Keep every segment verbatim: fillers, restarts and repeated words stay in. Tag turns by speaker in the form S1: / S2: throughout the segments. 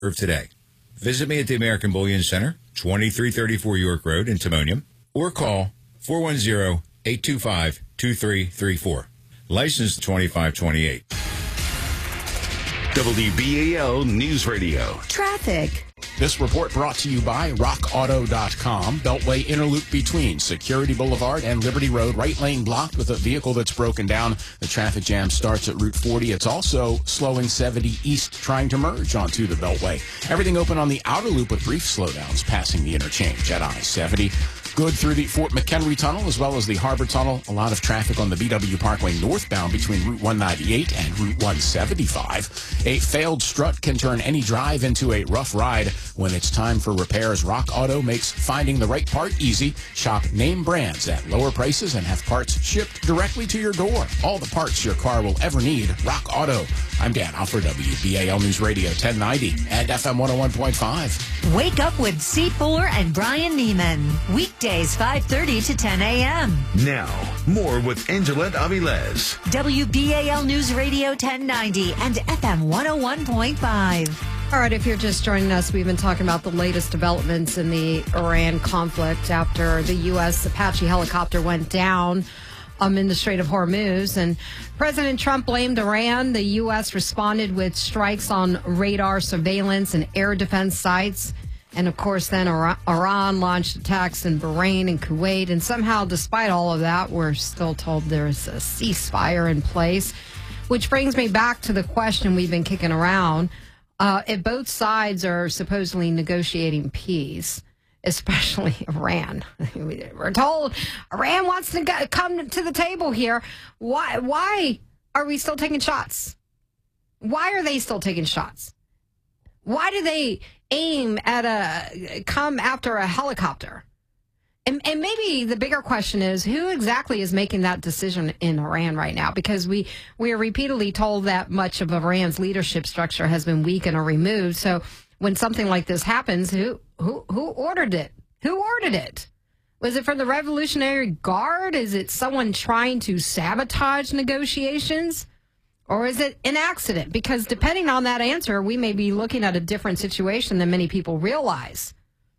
S1: Serve today. Visit me at the American Bullion Center, twenty-three thirty-four York Road in Timonium, or call four one zero, eight two five, two three three four. License twenty-five twenty-eight.
S2: W B A L News Radio.
S3: Traffic.
S4: This report brought to you by rock auto dot com. Beltway interloop between Security Boulevard and Liberty Road. Right lane blocked with a vehicle that's broken down. The traffic jam starts at Route forty. It's also slowing seventy east, trying to merge onto the Beltway. Everything open on the outer loop with brief slowdowns passing the interchange at I seventy. Good through the Fort McHenry Tunnel as well as the Harbor Tunnel. A lot of traffic on the B W Parkway northbound between Route one ninety-eight and Route one seventy-five. A failed strut can turn any drive into a rough ride when it's time for repairs. Rock Auto makes finding the right part easy. Shop name brands at lower prices and have parts shipped directly to your door. All the parts your car will ever need. Rock Auto. I'm Dan Alford, W B A L News Radio ten ninety and F M one oh one point five.
S3: Wake up with C four and Brian Neiman. Weekdays five thirty to ten a.m.
S2: Now, more with Angela Aviles.
S3: W B A L News Radio ten ninety and F M one oh one point five.
S5: All right, if you're just joining us, we've been talking about the latest developments in the Iran conflict after the U S Apache helicopter went down um, in the Strait of Hormuz. And President Trump blamed Iran. The U S responded with strikes on radar surveillance and air defense sites. And, of course, then Iran launched attacks in Bahrain and Kuwait. And somehow, despite all of that, we're still told there's a ceasefire in place. Which brings me back to the question we've been kicking around. Uh, if both sides are supposedly negotiating peace, especially Iran, we're told Iran wants to go, come to the table here. Why? Why are we still taking shots? Why are they still taking shots? Why do they aim at a come after a helicopter? And, and maybe the bigger question is, who exactly is making that decision in Iran right now? Because we, we are repeatedly told that much of Iran's leadership structure has been weakened or removed. So when something like this happens, who who who ordered it? Who ordered it? Was it from the Revolutionary Guard? Is it someone trying to sabotage negotiations? Or is it an accident? Because depending on that answer, we may be looking at a different situation than many people realize.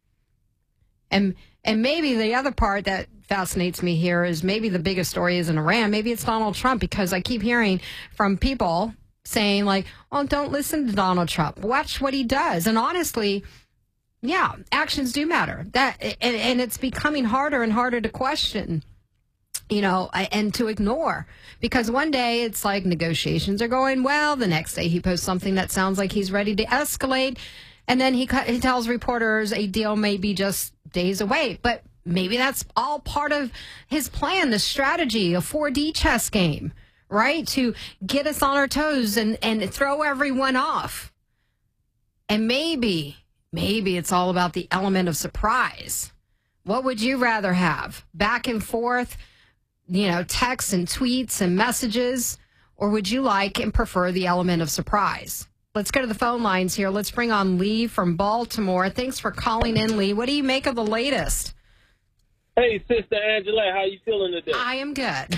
S5: And and maybe the other part that fascinates me here is maybe the biggest story isn't Iran. Maybe it's Donald Trump, because I keep hearing from people saying, like, oh, don't listen to Donald Trump. Watch what he does. And honestly, yeah, actions do matter. That and, and it's becoming harder and harder to question, you know, and to ignore. Because one day it's like negotiations are going well. The next day he posts something that sounds like he's ready to escalate. And then he, he tells reporters a deal may be just days away. But maybe that's all part of his plan, the strategy, a four D chess game, right? To get us on our toes and, and throw everyone off. And maybe, maybe it's all about the element of surprise. What would you rather have? Back and forth, you know, texts and tweets and messages? Or would you like and prefer the element of surprise? Let's go to the phone lines here. Let's bring on Lee from Baltimore. Thanks for calling in, Lee. What do you make of the latest?
S6: Hey, Sister Angela, how you feeling today?
S5: I am good.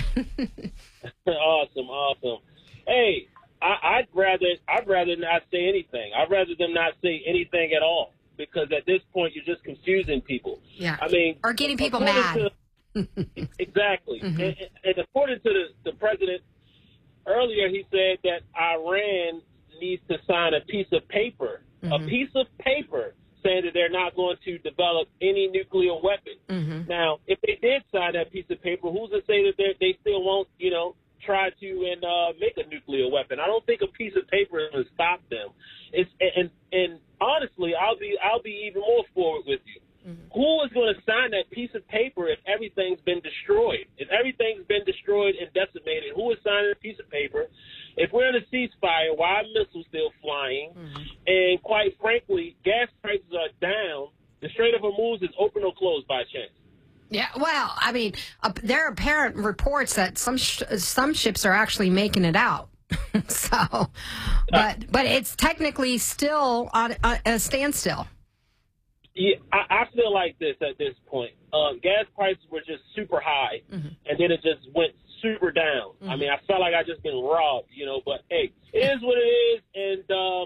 S6: Awesome, awesome. Hey, I, I'd rather I'd rather not say anything. I'd rather them not say anything at all, because at this point you're just confusing people.
S5: Yeah.
S6: I mean,
S5: or getting people mad.
S6: To, exactly. Mm-hmm. and, and according to the, the president earlier, he said that Iran needs to sign a piece of paper, mm-hmm. a piece of paper saying that they're not going to develop any nuclear weapon.
S5: Mm-hmm.
S6: Now, if they did sign that piece of paper, who's to say that they still won't, you know, try to and uh, make a nuclear weapon? I don't think a piece of paper is going to stop them. It's and and honestly, I'll be I'll be even more forward with you. Mm-hmm. Who is going to sign that piece of paper if everything's been destroyed? If everything's been destroyed and decimated, who is signing a piece of paper? If we're in a ceasefire, why are missiles still flying? Mm-hmm. And quite frankly, gas prices are down. The Strait of Hormuz is open or closed by chance?
S5: Yeah, well, I mean, uh, there are apparent reports that some sh- some ships are actually making it out. so, but but it's technically still on a, a standstill.
S6: Yeah, I, I feel like this at this point. Uh, gas prices were just super high, mm-hmm. and then it just went super down. Mm-hmm. I mean, I felt like I just been robbed, you know. But hey, it is what it is, and um,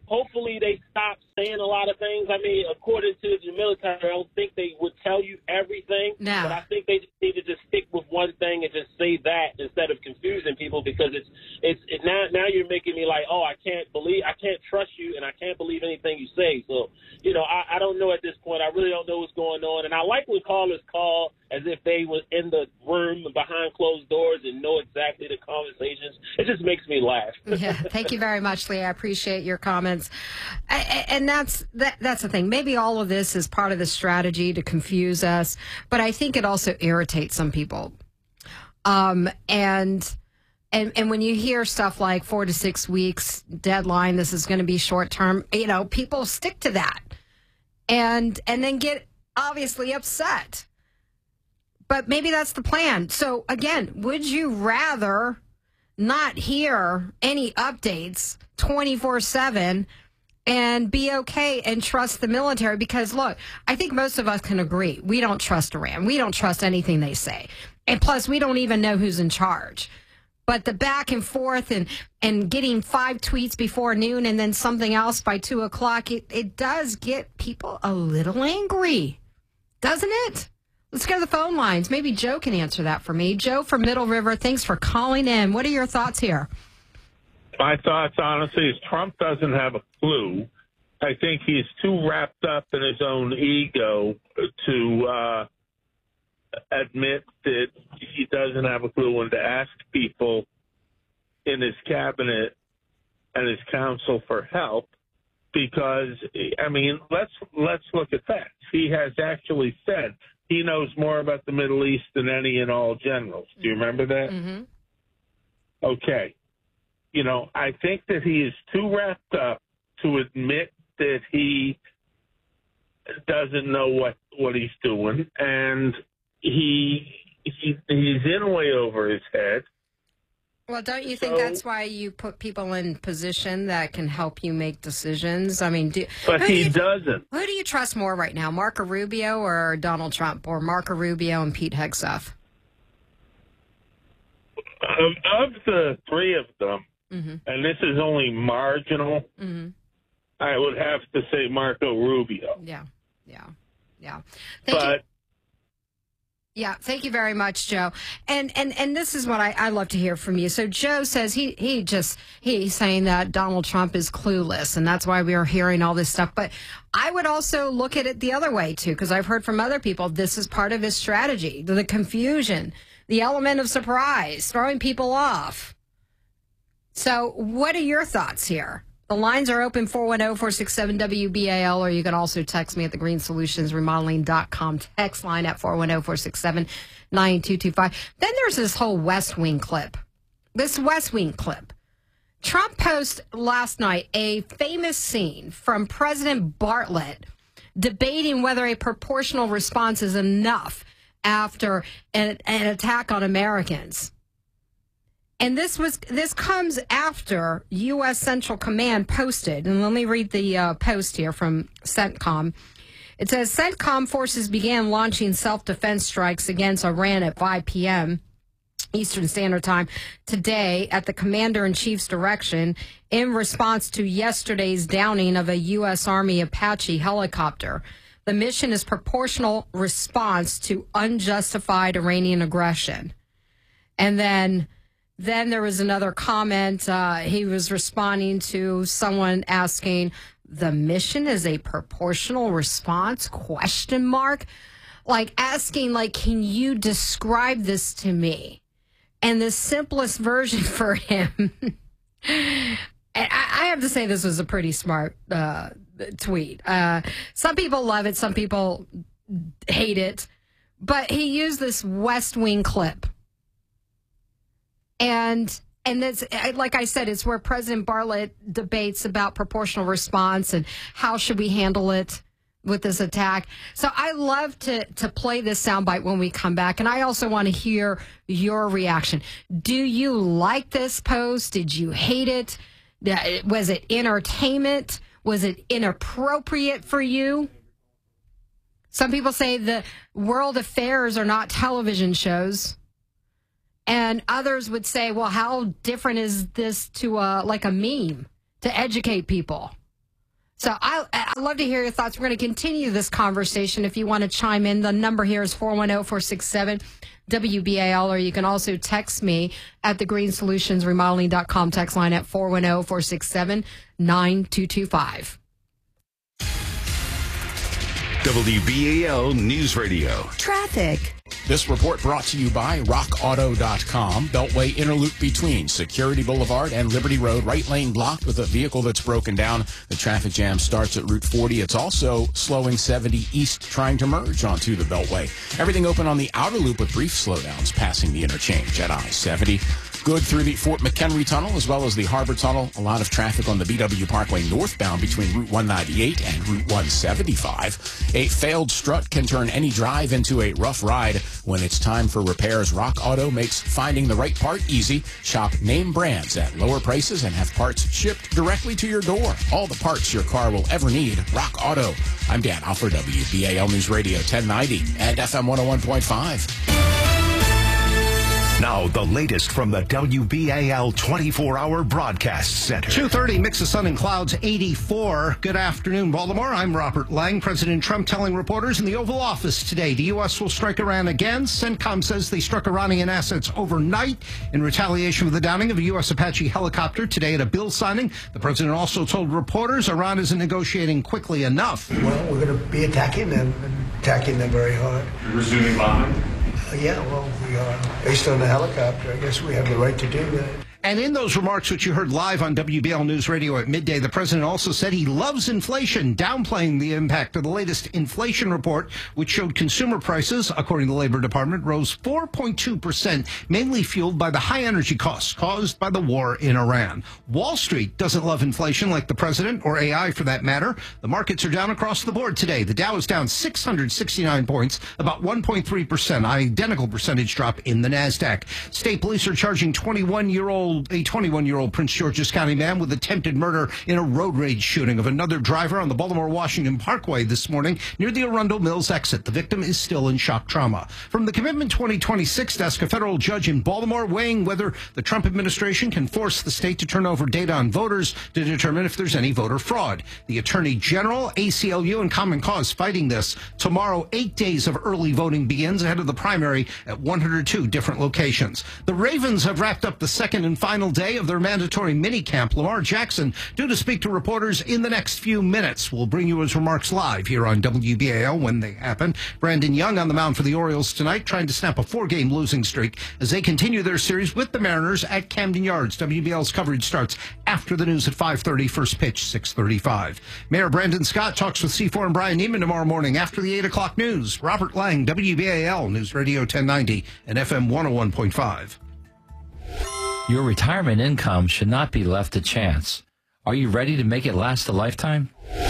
S6: hopefully they stop saying a lot of things. I mean, according to the military, I don't think they would tell you everything.
S5: No.
S6: But I think they just need to just stick with one thing and just say that instead of confusing people, because it's it's it, now now you're making me like, oh, I can't believe I can't trust you and I can't believe anything you say. So, you know, I, I don't know at this point. I really don't know what's going on. And I like when callers call as if they were in the room behind closed doors and know exactly the conversations. It just makes me laugh.
S5: Yeah, thank you very much, Lee. I appreciate your comments. I, and that's that, that's the thing. Maybe all of this is part of the strategy to confuse us, but I think it also irritates some people. Um, and and and when you hear stuff like four to six weeks deadline, this is going to be short term. You know, people stick to that, and and then get obviously upset. But maybe that's the plan. So again, would you rather not hear any updates twenty-four seven and be okay and trust the military? Because, look, I think most of us can agree. We don't trust Iran. We don't trust anything they say. And plus, we don't even know who's in charge. But the back and forth and, and getting five tweets before noon and then something else by two o'clock, it, it does get people a little angry, doesn't it? Let's go to the phone lines. Maybe Joe can answer that for me. Joe from Middle River, thanks for calling in. What are your thoughts here?
S7: My thoughts, honestly, is Trump doesn't have a clue. I think he's too wrapped up in his own ego to uh, admit that he doesn't have a clue and to ask people in his cabinet and his council for help. Because, I mean, let's let's look at that. He has actually said he knows more about the Middle East than any and all generals. Do you remember that?
S5: Mm-hmm.
S7: Okay. You know, I think that he is too wrapped up to admit that he doesn't know what, what he's doing, and he, he he's in way over his head.
S5: Well, don't you think
S7: So-
S5: that's why you put people in position that can help you make decisions? I mean, do,
S7: But
S5: who do
S7: he
S5: you-
S7: doesn't.
S5: Who do you trust more right now, Marco Rubio or Donald Trump, or Marco Rubio and Pete Hegseth?
S7: Of, of the three of them,
S5: Mm-hmm.
S7: and this is only marginal,
S5: Mm-hmm.
S7: I would have to say Marco Rubio.
S5: Yeah, yeah, yeah. Thank you.
S7: But
S5: Yeah, thank you very much, Joe. And and and this is what I, I love to hear from you. So Joe says he he just he's saying that Donald Trump is clueless, and that's why we are hearing all this stuff. But I would also look at it the other way too, because I've heard from other people this is part of his strategy: the confusion, the element of surprise, throwing people off. So, what are your thoughts here? The lines are open, four one zero, four six seven, W B A L, or you can also text me at the green solutions remodeling dot com text line at four one zero, four six seven, nine two two five. Then there's this whole West Wing clip. This West Wing clip. Trump posted last night a famous scene from President Bartlett debating whether a proportional response is enough after an, an attack on Americans. And this was this comes after U S Central Command posted, and let me read the uh, post here from CENTCOM. It says, CENTCOM forces began launching self-defense strikes against Iran at five p.m. Eastern Standard Time today at the Commander-in-Chief's direction in response to yesterday's downing of a U S Army Apache helicopter. The mission is proportional response to unjustified Iranian aggression. And then... Then there was another comment. Uh, he was responding to someone asking, the mission is a proportional response, question mark? Like asking, like, can you describe this to me? And the simplest version for him, and I, I have to say this was a pretty smart uh, tweet. Uh, some people love it. Some people hate it. But he used this West Wing clip. And and it's, like I said, it's where President Bartlett debates about proportional response and how should we handle it with this attack. So I love to to play this soundbite when we come back. And I also want to hear your reaction. Do you like this post? Did you hate it? Was it entertainment? Was it inappropriate for you? Some people say the world affairs are not television shows. And others would say, well, how different is this to uh, like a meme to educate people? So I, I'd love to hear your thoughts. We're going to continue this conversation. If you want to chime in, the number here is four one zero, four six seven, W B A L, or you can also text me at the green solutions remodeling dot com text line at four one zero, four six seven, nine two two five.
S2: W B A L News Radio.
S3: Traffic.
S4: This report brought to you by rock auto dot com. Beltway interloop between Security Boulevard and Liberty Road. Right lane blocked with a vehicle that's broken down. The traffic jam starts at Route forty. It's also slowing seventy east, trying to merge onto the Beltway. Everything open on the outer loop with brief slowdowns passing the interchange at I seventy. Good through the Fort McHenry Tunnel as well as the Harbor Tunnel. A lot of traffic on the B W Parkway northbound between Route one ninety-eight and Route one seventy-five. A failed strut can turn any drive into a rough ride. When it's time for repairs, Rock Auto makes finding the right part easy. Shop name brands at lower prices and have parts shipped directly to your door. All the parts your car will ever need. Rock Auto. I'm Dan Alford, W B A L News Radio ten ninety and F M one oh one point five.
S2: Now, the latest from the W B A L twenty-four hour Broadcast Center.
S8: two thirty, mix of sun and clouds, eighty-four. Good afternoon, Baltimore. I'm Robert Lang. President Trump telling reporters in the Oval Office today the U S will strike Iran again. CENTCOM says they struck Iranian assets overnight in retaliation for the downing of a U S Apache helicopter today at a bill signing. The president also told reporters Iran isn't negotiating quickly enough.
S9: Well, we're going to be attacking them, and attacking them very hard.
S10: Resuming bombing?
S9: Uh, yeah, well, we are. Based on the helicopter, I guess we have the right to do that.
S8: And in those remarks, which you heard live on W B L News Radio at midday, the president also said he loves inflation, downplaying the impact of the latest inflation report, which showed consumer prices, according to the Labor Department, rose four point two percent, mainly fueled by the high energy costs caused by the war in Iran. Wall Street doesn't love inflation like the president, or A I for that matter. The markets are down across the board today. The Dow is down six hundred sixty-nine points, about one point three percent, identical percentage drop in the NASDAQ. State police are charging twenty-one-year-old a twenty-one-year-old Prince George's County man with attempted murder in a road rage shooting of another driver on the Baltimore-Washington Parkway this morning near the Arundel Mills exit. The victim is still in shock trauma. From the Commitment twenty twenty-six desk, a federal judge in Baltimore weighing whether the Trump administration can force the state to turn over data on voters to determine if there's any voter fraud. The Attorney General, A C L U, and Common Cause fighting this. Tomorrow, eight days of early voting begins ahead of the primary at one hundred two different locations. The Ravens have wrapped up the second and final day of their mandatory minicamp. Lamar Jackson due to speak to reporters in the next few minutes. We'll bring you his remarks live here on W B A L when they happen. Brandon Young on the mound for the Orioles tonight, trying to snap a four-game losing streak as they continue their series with the Mariners at Camden Yards. W B L's coverage starts after the news at five thirty. First pitch, six thirty-five. Mayor Brandon Scott talks with C four and Brian Neiman tomorrow morning after the eight o'clock news. Robert Lang, W B A L News Radio ten ninety and F M one oh one point five.
S11: Your retirement income should not be left to chance. Are you ready to make it last a lifetime?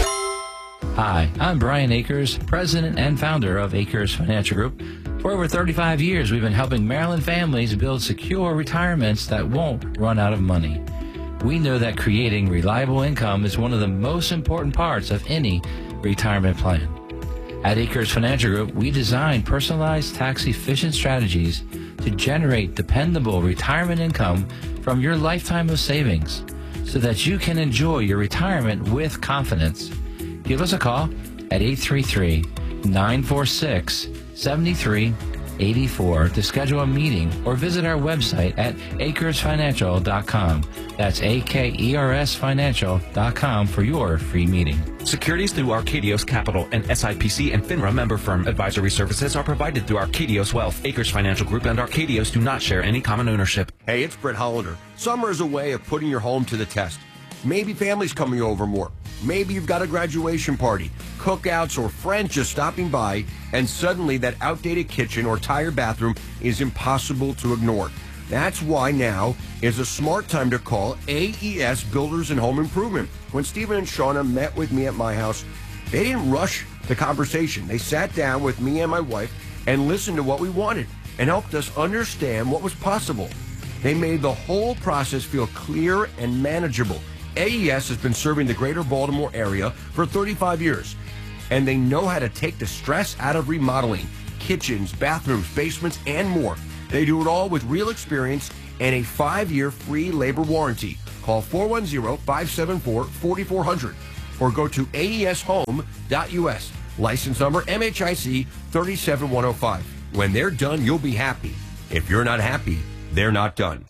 S11: Hi, I'm Brian Akers, president and founder of Akers Financial Group. For over thirty-five years, we've been helping Maryland families build secure retirements that won't run out of money. We know that creating reliable income is one of the most important parts of any retirement plan. At Akers Financial Group, we design personalized, tax-efficient strategies to generate dependable retirement income from your lifetime of savings so that you can enjoy your retirement with confidence. Give us a call at eight three three, nine four six, seven three eight four to schedule a meeting or visit our website at akers financial dot com. That's A K E R S financial dot com for your free meeting.
S12: Securities through Arcadios Capital and S I P C and FINRA member firm. Advisory services are provided through Arcadios Wealth. Akers Financial Group and Arcadios do not share any common ownership.
S13: Hey, it's Brett Hollander. Summer is a way of putting your home to the test. Maybe family's coming over more. Maybe you've got a graduation party, cookouts, or friends just stopping by, and suddenly that outdated kitchen or tired bathroom is impossible to ignore. That's why now is a smart time to call A E S Builders and Home Improvement. When Stephen and Shauna met with me at my house, they didn't rush the conversation. They sat down with me and my wife and listened to what we wanted and helped us understand what was possible. They made the whole process feel clear and manageable. A E S has been serving the greater Baltimore area for thirty-five years, and they know how to take the stress out of remodeling kitchens, bathrooms, basements, and more. They do it all with real experience and a five-year free labor warranty. Call four one zero, five seven four, four four zero zero. or go to A E S home dot U S. License number M H I C three seven one oh five. When they're done, you'll be happy. If you're not happy, they're not done.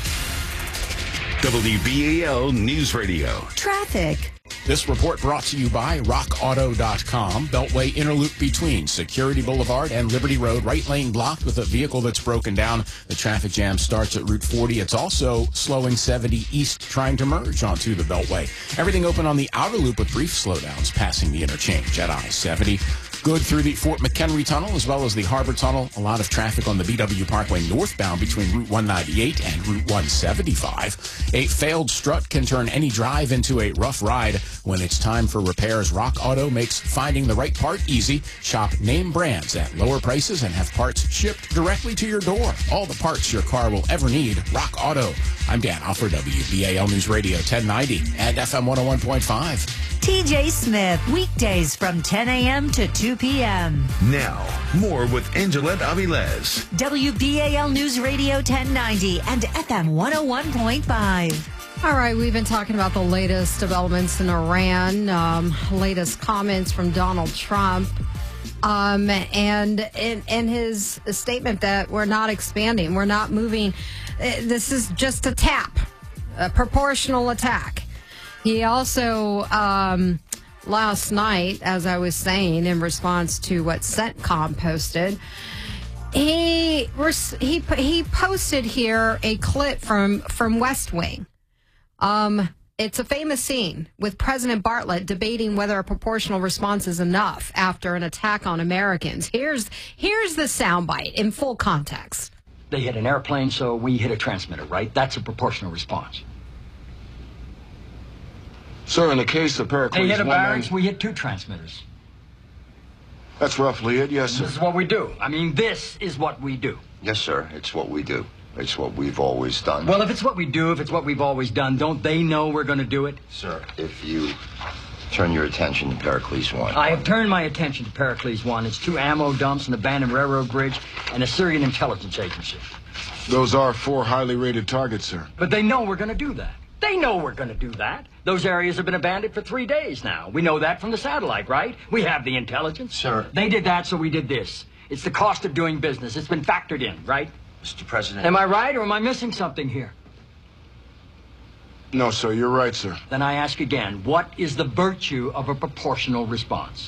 S2: W B A L News Radio.
S3: Traffic.
S4: This report brought to you by rock auto dot com. Beltway interloop between Security Boulevard and Liberty Road. Right lane blocked with a vehicle that's broken down. The traffic jam starts at Route forty. It's also slowing seventy east, trying to merge onto the Beltway. Everything open on the outer loop with brief slowdowns passing the interchange at I seventy. Good through the Fort McHenry Tunnel as well as the Harbor Tunnel. A lot of traffic on the B W Parkway northbound between Route one ninety-eight and Route one seventy-five. A failed strut can turn any drive into a rough ride. When it's time for repairs, Rock Auto makes finding the right part easy. Shop name brands at lower prices and have parts shipped directly to your door. All the parts your car will ever need. Rock Auto. I'm Dan Alford, W B A L News Radio ten ninety and F M one oh one point five.
S3: T J Smith, weekdays from ten a.m. to two p.m.
S2: Now, more with Angelette Avilés.
S3: W B A L News Radio ten ninety and F M one oh one point five.
S5: All right, we've been talking about the latest developments in Iran, um, latest comments from Donald Trump, um, and in, in his statement that we're not expanding, we're not moving. This is just a tap, a proportional attack. He also, um, last night, as I was saying, in response to what CENTCOM posted, he he he posted here a clip from from West Wing. Um, it's a famous scene with President Bartlett debating whether a proportional response is enough after an attack on Americans. Here's here's the soundbite in full context.
S10: They hit an airplane, so we hit a transmitter, right? That's a proportional response.
S14: Sir, in the case of Pericles,
S10: they hit a
S14: one
S10: barracks,
S14: man...
S10: we hit two transmitters.
S14: That's roughly it, yes, sir.
S10: This is what we do. I mean, this is what we do.
S15: Yes, sir. It's what we do. It's what we've always done.
S10: Well, if it's what we do, if it's what we've always done, don't they know we're going to do it?
S15: Sir, if you turn your attention to Pericles one.
S10: I have turned my attention to Pericles one. It's two ammo dumps, an abandoned railroad bridge, and a Syrian intelligence agency.
S14: Those are four highly rated targets, sir.
S10: But they know we're going to do that. They know we're going to do that. Those areas have been abandoned for three days now. We know that from the satellite, right? We have the intelligence.
S15: Sir.
S10: They did that, so we did this. It's the cost of doing business. It's been factored in, right?
S15: Mister President.
S10: Am I right, or am I missing something here?
S14: No, sir, you're right, sir.
S10: Then I ask again, what is the virtue of a proportional response?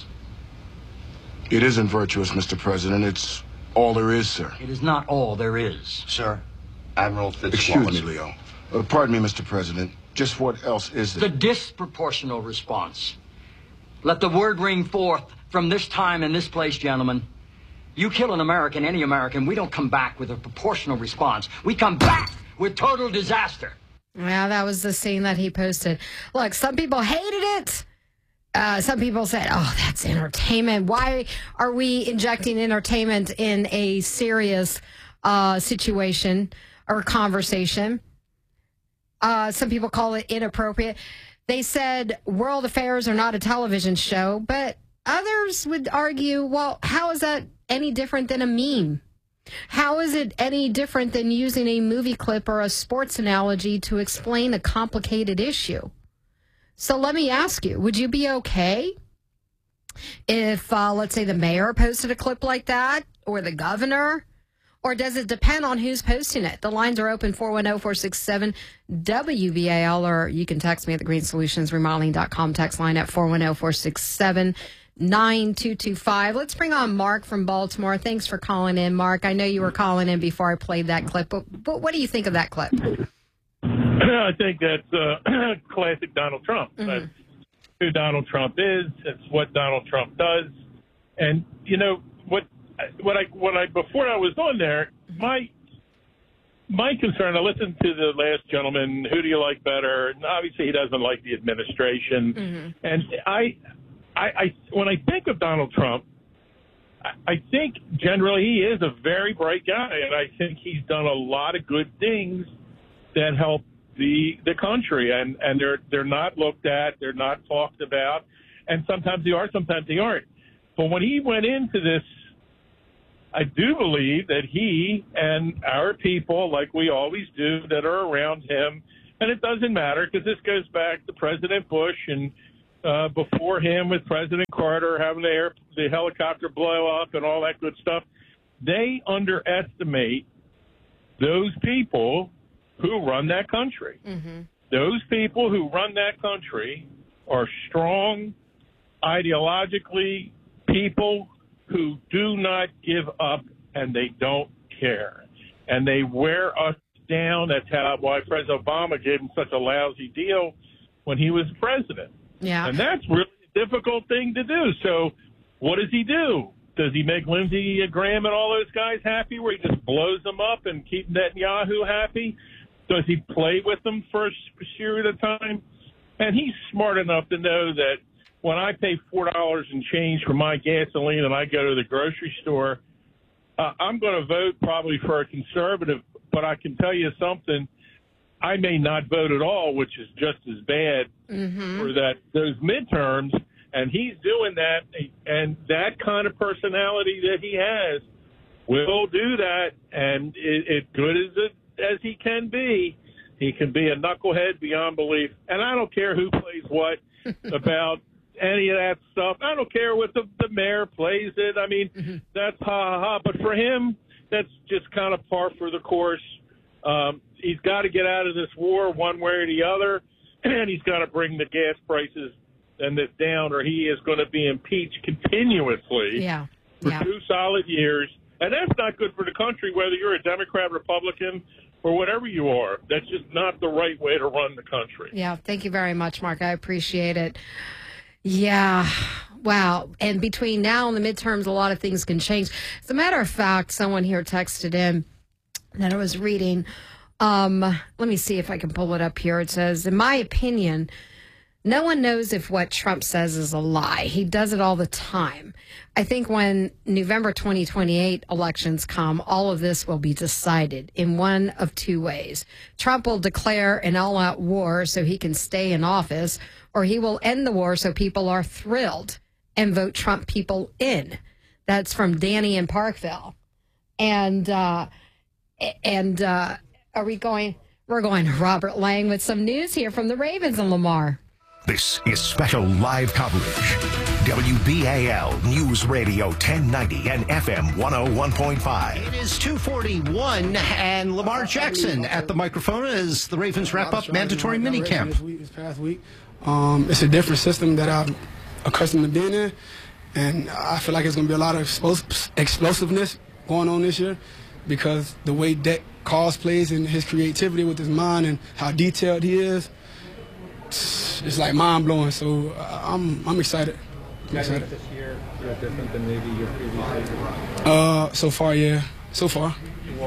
S14: It isn't virtuous, Mister President. It's all there is, sir.
S10: It is not all there is.
S15: Sir, Admiral Fitzwallace.
S14: Excuse me, Leo. Uh, pardon me, Mister President. Just what else is there?
S10: The disproportional response. Let the word ring forth from this time and this place, gentlemen. You kill an American, any American, we don't come back with a proportional response. We come back with total disaster.
S5: Yeah, that was the scene that he posted. Look, some people hated it. Uh, some people said, oh, that's entertainment. Why are we injecting entertainment in a serious uh, situation or conversation? Uh, some people call it inappropriate. They said world affairs are not a television show, but others would argue, well, how is that any different than a meme? How is it any different than using a movie clip or a sports analogy to explain a complicated issue? So let me ask you, would you be okay if, uh, let's say, the mayor posted a clip like that, or the governor? Or does it depend on who's posting it? The lines are open, four one zero, four six seven, W B A L, or you can text me at the green solutions remodeling dot com text line at four one zero, four six seven, nine two two five. Let's bring on Mark from Baltimore. Thanks for calling in, Mark. I know you were calling in before I played that clip, but, but what do you think of that clip?
S6: I think that's uh, classic Donald Trump.
S5: Mm-hmm.
S6: That's who Donald Trump is. That's what Donald Trump does. And, you know, what what I what I before I was on there, my my concern, I listened to the last gentleman, who do you like better? And obviously he doesn't like the administration. Mm-hmm. And I, I, I when I think of Donald Trump, I, I think generally he is a very bright guy, and I think he's done a lot of good things that help the the country, and, and they're they're not looked at, they're not talked about, and sometimes they are, sometimes they aren't. But when he went into this, I do believe that he and our people, like we always do, that are around him, and it doesn't matter because this goes back to President Bush and
S7: uh, before him with President Carter having the, air, the helicopter blow up and all that good stuff. They underestimate those people who run that country.
S5: Mm-hmm.
S7: Those people who run that country are strong, ideologically people who do not give up and they don't care. And they wear us down. That's how why President Obama gave him such a lousy deal when he was president.
S5: Yeah.
S7: And that's really a difficult thing to do. So what does he do? Does he make Lindsey Graham and all those guys happy where he just blows them up and keep Netanyahu happy? Does he play with them for a period of time? And he's smart enough to know that when I pay four dollars and change for my gasoline and I go to the grocery store, uh, I'm going to vote probably for a conservative. But I can tell you something, I may not vote at all, which is just as bad
S5: mm-hmm.
S7: for that those midterms. And he's doing that, and that kind of personality that he has will do that. And it, it good as it as he can be, he can be a knucklehead beyond belief. And I don't care who plays what about any of that stuff. I don't care what the, the mayor plays it. I mean, mm-hmm. that's ha ha ha. But for him, that's just kind of par for the course. Um, he's got to get out of this war one way or the other, and he's got to bring the gas prices and this down, or he is going to be impeached continuously
S5: yeah.
S7: for
S5: yeah.
S7: two solid years. And that's not good for the country, whether you're a Democrat, Republican, or whatever you are. That's just not the right way to run the country.
S5: Yeah, thank you very much, Mark. I appreciate it. Yeah, wow. And between now and the midterms, a lot of things can change. As a matter of fact, someone here texted in that I was reading. Um, let me see if I can pull it up here. It says, in my opinion, no one knows if what Trump says is a lie. He does it all the time. I think when November twenty twenty-eight elections come, all of this will be decided in one of two ways. Trump will declare an all-out war so he can stay in office, or he will end the war so people are thrilled and vote Trump people in. That's from Danny in Parkville. And, uh, and uh, are we going, we're going to Robert Lang with some news here from the Ravens and Lamar.
S2: This is special live coverage. W B A L News Radio ten ninety and F M one oh one point five.
S8: It is two forty-one, and Lamar Jackson at the microphone as the Ravens wrap up mandatory minicamp.
S16: This, week, this past week, um, it's a different system that I'm accustomed to being in, and I feel like it's going to be a lot of explosiveness going on this year because the way Dak calls plays and his creativity with his mind and how detailed he is. It's like mind blowing, so I'm I'm excited. I'm excited.
S17: This year, you're different than maybe your previous years.
S16: Uh, so far, yeah, so far.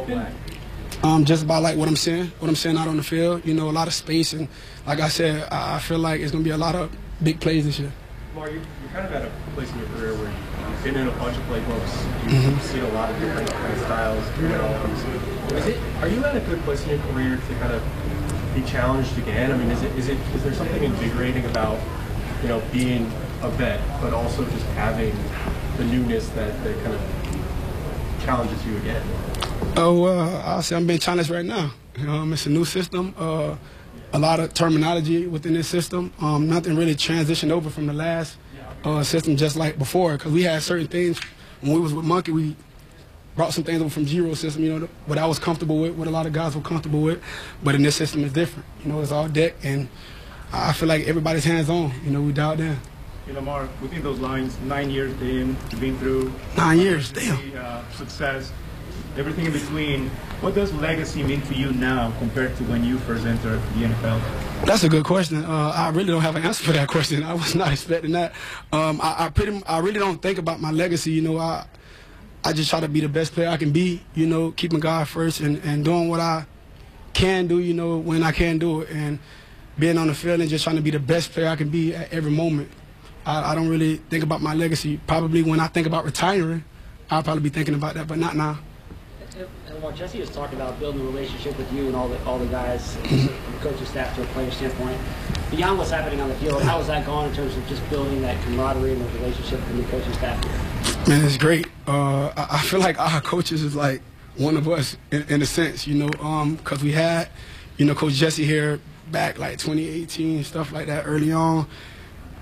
S16: Um, just about like what I'm seeing, what I'm seeing out on the field. You know, a lot of space, and like I said, I, I feel like it's gonna be a lot of big plays this year.
S17: Mar, you're, you're kind of at a place in your career where you've been in a bunch of playbooks. You've mm-hmm. seen a lot of different kind of styles. You know, is it? Are you at a good place in your career to kind of be challenged again? I mean, is it is it is there something invigorating about, you know, being a vet, but also just having the newness that, that kind of challenges you again?
S16: Oh, uh, I'll say I'm being challenged right now. Um, it's a new system, uh, a lot of terminology within this system. Um, nothing really transitioned over from the last uh, system, just like before, because we had certain things when we was with Monkey. We brought some things over from G-Roll system, you know, what I was comfortable with, what a lot of guys were comfortable with. But in this system, it's different. You know, it's all deck, and I feel like everybody's hands-on. You know, we dialed in.
S17: You know, Mark, within those lines, nine years in, you've been through
S16: nine years, damn,
S17: uh, success, everything in between. What does legacy mean to you now compared to when you first entered the N F L?
S16: That's a good question. Uh, I really don't have an answer for that question. I was not expecting that. Um, I, I pretty, I really don't think about my legacy. You know, I. I just try to be the best player I can be, you know, keeping God first and, and doing what I can do, you know, when I can do it, and being on the field and just trying to be the best player I can be at every moment. I, I don't really think about my legacy. Probably when I think about retiring, I'll probably be thinking about that, but not now.
S18: And what Jesse has talked about, building a relationship with you and all the all the guys, from the coaching staff to a player standpoint. Beyond what's happening on the field, how has that gone in terms of just building that camaraderie and the relationship with the coaching staff here?
S16: Man, it's great. Uh, I, I feel like our coaches is like one of us in, in a sense, you know, because um, we had, you know, Coach Jesse here back like twenty eighteen, stuff like that early on.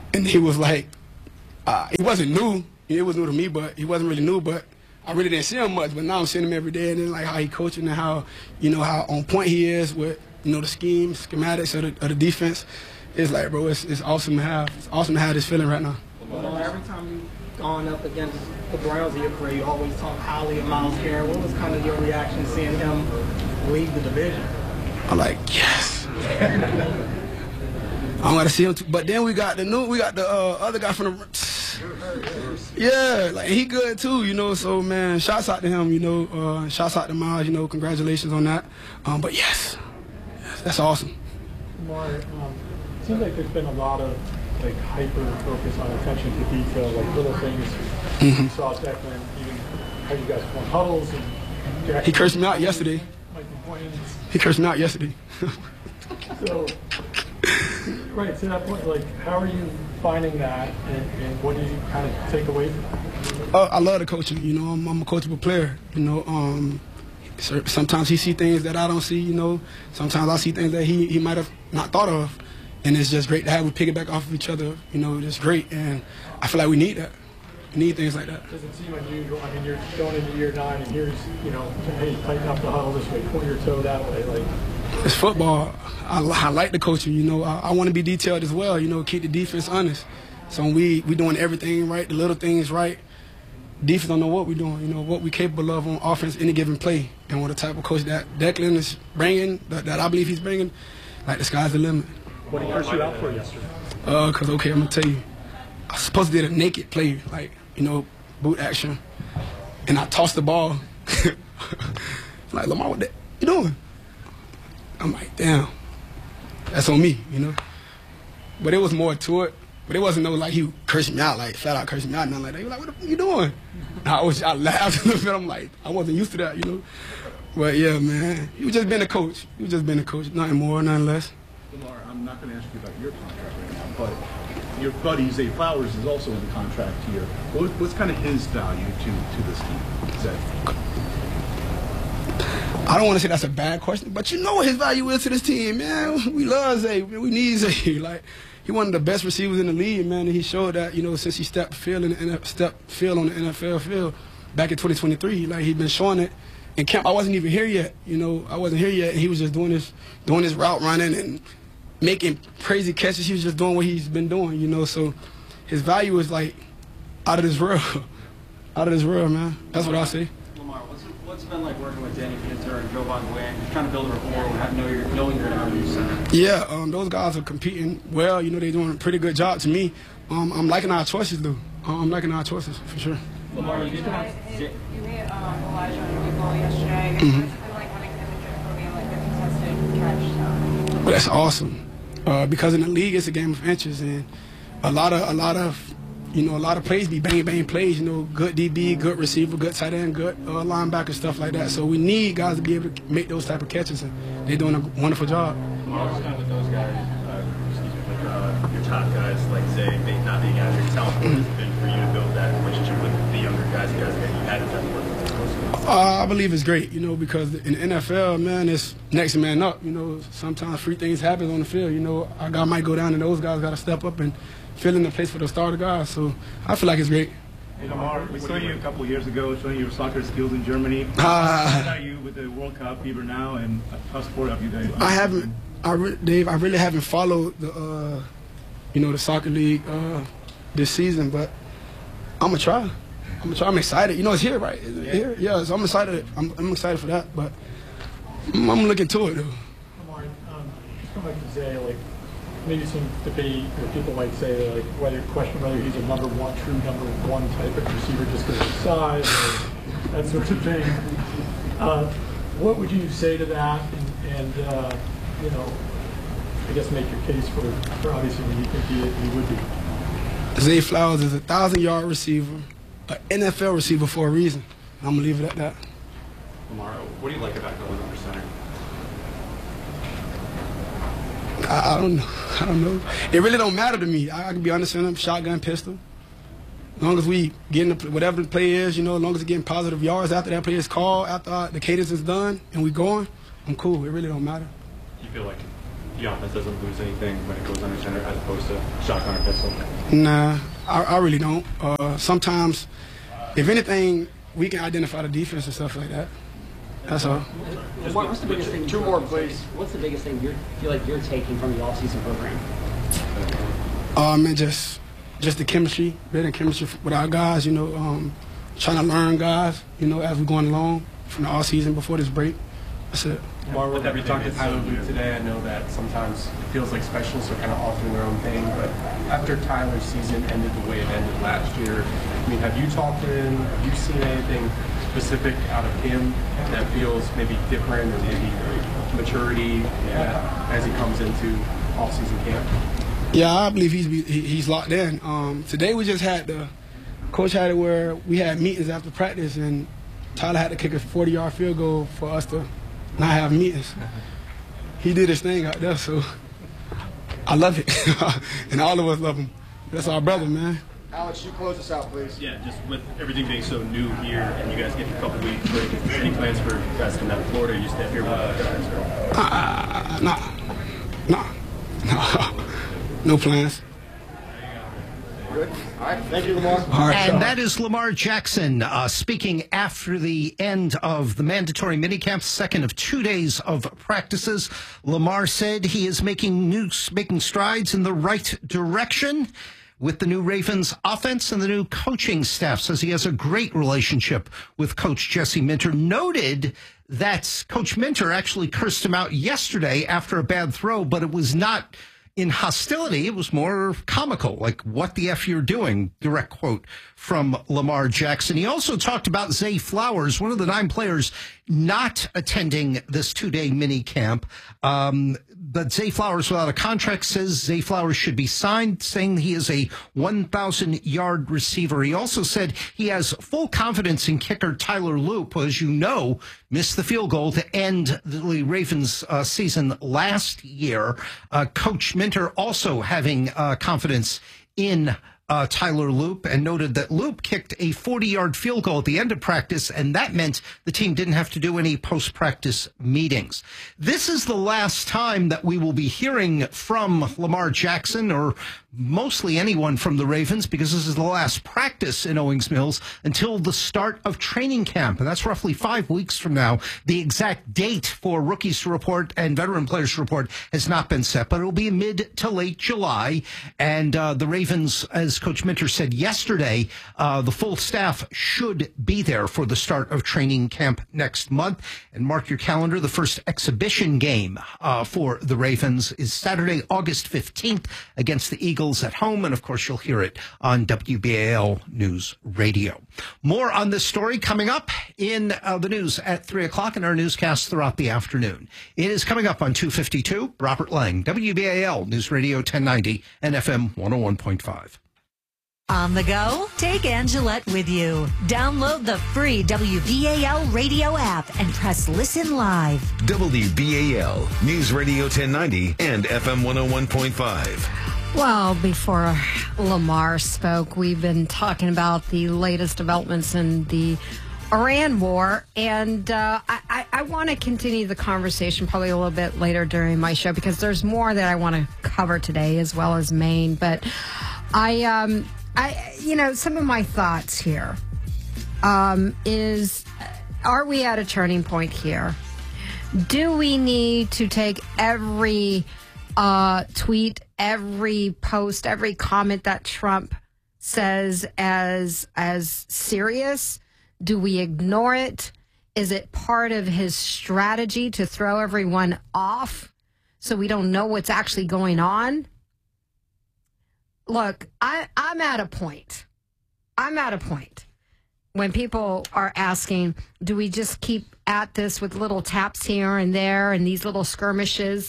S16: and he was like, uh, he wasn't new. It was new to me, but he wasn't really new. But I really didn't see him much. But now I'm seeing him every day, and then like how he coaching and how you know how on point he is with you know the scheme, schematics of the, of the defense. It's like, bro, it's, it's awesome to have. It's awesome to have this feeling right now.
S17: Well, every time you've gone up against the Browns in your career, you always talk highly of Myles Garrett. What was kind of your reaction seeing him lead the division?
S16: I'm like, yes. I'm gonna see him too. But then we got the new, we got the uh, other guy from the, yeah, like he good too, you know. So man, shouts out to him, you know. Uh, shouts out to Myles, you know. Congratulations on that. Um, but yes, yes, that's awesome.
S17: Mark, um, it seems like there's been a lot of like hyper focus on attention to detail, like little things. Mm-hmm. You saw Declan, even how you guys form huddles. And Jack
S16: he cursed me out yesterday. He cursed me out yesterday.
S17: So, right, to that point, like, how are you finding that, and, and what do you kind of take away from that?
S16: Uh, I love the coaching. You know, I'm, I'm a coachable player. You know, um, sometimes he see things that I don't see. You know, sometimes I see things that he, he might have not thought of, and it's just great to have we piggyback off of each other. You know, it's great, and I feel like we need that. We need things like that.
S17: Doesn't seem unusual. I mean, you're going into year nine, and here's, you know, hey, tighten up the huddle this way, point your toe that way, like.
S16: It's football. I, I like the coaching, you know. I, I want to be detailed as well, you know, keep the defense honest. So we we doing everything right, the little things right. Defense don't know what we're doing, you know, what we're capable of on offense any given play. And with the type of coach that Declan is bringing, that, that I believe he's bringing, like the sky's the limit.
S17: What did he curse you out for yesterday?
S16: Uh, cause okay, I'm gonna tell you, I was supposed to do a naked play, like you know, boot action, and I tossed the ball. Like Lamar, what the, you doing? I'm like, damn, that's on me, you know. But it was more to it. But it wasn't no like he cursed me out, like flat out cursing me out, nothing like that. He was like, what the fuck you doing? And I was, I laughed a little bit. I'm like, I wasn't used to that, you know. But yeah, man, he was just being a coach. He was just being a coach, nothing more, nothing less.
S19: Lamar, I'm not going to ask you about your contract right now, but your buddy Zay Flowers is also in the contract here. What, what's kind of his value to to this team? Zay?
S16: I don't want to say that's a bad question, but you know what his value is to this team, man. We love Zay. We need Zay. Like, he one of the best receivers in the league, man, and he showed that, you know, since he stepped field in the N F L, stepped field on the N F L field back in twenty twenty-three. Like, he's been showing it in camp. I wasn't even here yet, you know. I wasn't here yet, and he was just doing this, doing his route running and making crazy catches. He was just doing what he's been doing, you know. So his value is like out of this world, out of this world, man. That's what I say.
S17: What's it been like working with Danny Pinter and Joe Von Nguyen, just trying to build a rapport and know you're, knowing you're going to be center?
S16: Yeah, um, those guys are competing well. You know, they're doing a pretty good job to me. Um, I'm liking our choices, though. Um, I'm liking our choices, for sure.
S17: Lamar, you guys,
S20: you made um, Elijah on the ball yesterday.
S16: Mm-hmm.
S20: What's it been like having him and Joe being like the contested catch?
S16: Well, that's awesome. Uh, because in the league, it's a game of inches, and a lot of, a lot of, you know, a lot of plays be bang bang plays. You know, good D B, good receiver, good tight end, good uh, linebacker, stuff like that. So we need guys to be able to make those type of catches, and they're doing a wonderful job.
S17: What's kind of with those guys, uh, excuse me, like uh, your top guys, like Zay, they not being out here, talent, what has it been for you to build that relationship with the younger guys, the guys that you had to work with?
S16: Uh, I believe it's great, you know, because in the N F L, man, it's next man up. You know, sometimes free things happen on the field. You know, our guy might go down, and those guys got to step up and fill in the place for the starter guys. So I feel like it's great.
S19: Hey, Lamar, we saw you a couple of years ago showing your soccer skills in Germany.
S16: Uh,
S19: How are you with the World Cup fever now, and how supportive have you guys?
S16: I haven't, I re Dave, I really haven't followed the, uh, you know, the soccer league uh, this season, but I'm gonna try. I'm gonna try. I'm excited. You know, it's here, right? Is it yeah. here? Yeah. So I'm excited. I'm, I'm excited for that, but I'm, I'm looking to it though.
S17: Lamar, um, just going back to Zay, like, maybe some debate where people might say, like, whether question whether he's a number one, true number one type of receiver just because of his size or that sort of thing. Uh, what would you say to that? And, and uh, you know, I guess make your case for, for obviously when you think he, he would be.
S16: Zay Flowers is a thousand-yard receiver, an N F L receiver for a reason. I'm gonna leave it at that.
S17: Lamar, what do you like about going under center?
S16: I, I don't know. I don't know. It really don't matter to me. I, I can be under center, shotgun, pistol. As long as we getting the, whatever the play is, you know, as long as we're getting positive yards after that play is called, after uh, the cadence is done, and we going, I'm cool. It really don't matter.
S17: You feel like the offense doesn't lose anything when it goes under center as opposed to shotgun or pistol?
S16: Nah, I, I really don't. Uh, sometimes, if anything, we can identify the defense and stuff like that. That's all.
S18: What, what's the biggest thing? Two more, please. What's the biggest thing you feel like you're taking from the offseason program?
S16: Um, and just, just the chemistry, building chemistry with our guys. You know, um, trying to learn guys. You know, as we're going along from the off season before this break. That's it.
S17: Mark, with everything talked to Tyler Luke today, I know that sometimes it feels like specialists are kind of off doing their own thing, but after Tyler's season ended the way it ended last year, I mean, have you talked to him? Have you seen anything specific out of him that feels maybe different or maybe maturity yeah, as he comes into off-season camp?
S16: Yeah, I believe he's he, he's locked in. Um, today we just had the coach had it where we had meetings after practice, and Tyler had to kick a forty-yard field goal for us to not have meetings. He did his thing out there, so I love it, and all of us love him. That's our brother, man.
S19: Alex, you close us out, please.
S17: Yeah, just with everything being so new here, and you guys get a couple weeks break, is there any plans for you guys to come down to Florida, or you stay here with the guys? Or?
S16: Uh, nah, nah, no, no plans.
S19: Good. All right. Thank you, Lamar.
S8: All right, and that is Lamar Jackson uh, speaking after the end of the mandatory minicamp, second of two days of practices. Lamar said he is making new, making strides in the right direction with the new Ravens offense and the new coaching staff. Says he has a great relationship with Coach Jesse Minter. Noted that Coach Minter actually cursed him out yesterday after a bad throw, but it was not in hostility. It was more comical, like, what the F you're doing, direct quote from Lamar Jackson. He also talked about Zay Flowers, one of the nine players not attending this two-day mini camp. Um, but Zay Flowers, without a contract, says Zay Flowers should be signed, saying he is a one thousand yard receiver. He also said he has full confidence in kicker Tyler Loop, who, as you know, missed the field goal to end the Ravens uh, season last year. Uh, Coach Minter also having uh, confidence in Uh, Tyler Loop, and noted that Loop kicked a forty-yard field goal at the end of practice, and that meant the team didn't have to do any post-practice meetings. This is the last time that we will be hearing from Lamar Jackson, or mostly anyone from the Ravens, because this is the last practice in Owings Mills until the start of training camp, and that's roughly five weeks from now. The exact date for rookies to report and veteran players to report has not been set, but it will be mid to late July, and uh, the Ravens, as Coach Minter said yesterday, uh, the full staff should be there for the start of training camp next month. And mark your calendar, the first exhibition game uh, for the Ravens is Saturday, August fifteenth against the Eagles at home. And, of course, you'll hear it on W B A L News Radio. More on this story coming up in uh, the news at three o'clock in our newscast throughout the afternoon. It is coming up on two fifty-two. Robert Lang, W B A L News Radio ten ninety and F M one oh one point five.
S3: On the go? Take Angelette with you. Download the free W B A L radio app and press listen live.
S21: W B A L News Radio ten ninety and F M one oh one point five.
S5: Well, before Lamar spoke, we've been talking about the latest developments in the Iran war, and uh, I, I, I want to continue the conversation probably a little bit later during my show, because there's more that I want to cover today, as well as Maine. But I, um, I, you know, some of my thoughts here um, is, are we at a turning point here? Do we need to take every uh, tweet, every post, every comment that Trump says as as serious? Do we ignore it? Is it part of his strategy to throw everyone off so we don't know what's actually going on? Look, I, I'm at a point. I'm at a point when people are asking, do we just keep at this with little taps here and there and these little skirmishes?